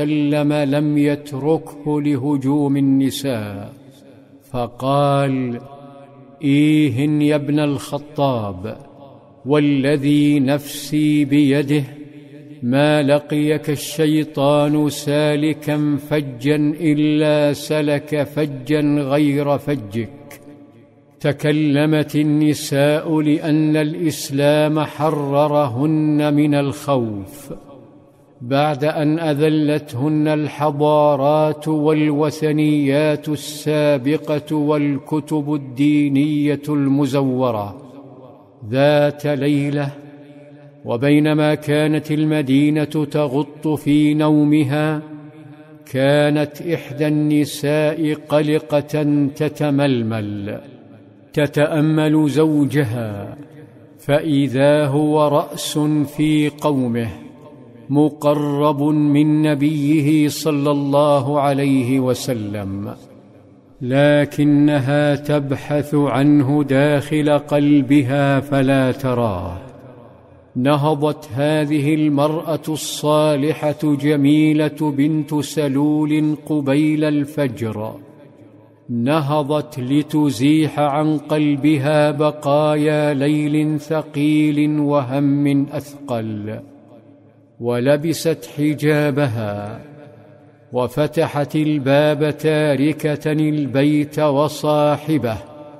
وسلم لم يتركه لهجوم النساء، فقال: إيه يا ابن الخطاب، والذي نفسي بيده ما لقيك الشيطان سالكا فجا إلا سلك فجا غير فجك. تكلمت النساء لأن الإسلام حررهن من الخوف بعد أن أذلتهن الحضارات والوثنيات السابقة والكتب الدينية المزورة. ذات ليلة، وبينما كانت المدينة تغط في نومها، كانت إحدى النساء قلقة تتململ تتأمل زوجها، فإذا هو رأس في قومه مقرب من نبيه صلى الله عليه وسلم، لكنها تبحث عنه داخل قلبها فلا تراه. نهضت هذه المرأة الصالحة جميلة بنت سلول قبيل الفجر، نهضت لتزيح عن قلبها بقايا ليل ثقيل وهم أثقل، ولبست حجابها وفتحت الباب تاركة البيت وصاحبه،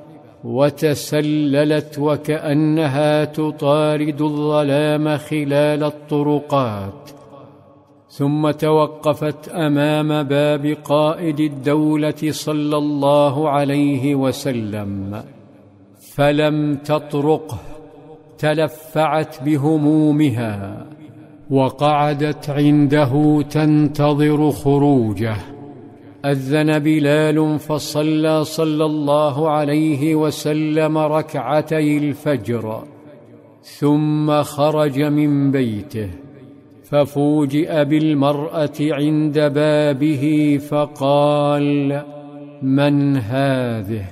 وتسللت وكأنها تطارد الظلام خلال الطرقات، ثم توقفت أمام باب قائد الدولة صلى الله عليه وسلم، فلم تطرقه، تلفعت بهمومها وقعدت عنده تنتظر خروجه. أذن بلال فصلى صلى الله عليه وسلم ركعتي الفجر، ثم خرج من بيته، ففوجئ بالمرأة عند بابه فقال: من هذه؟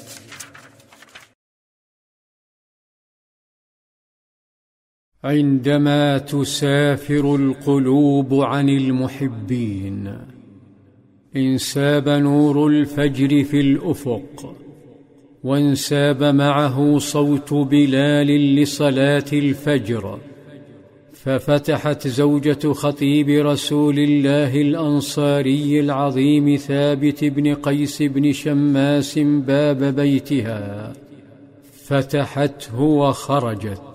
عندما تسافر القلوب عن المحبين، انساب نور الفجر في الأفق، وانساب معه صوت بلال لصلاة الفجر، ففتحت زوجة خطيب رسول الله الأنصاري العظيم ثابت بن قيس بن شماس باب بيتها، فتحته وخرجت،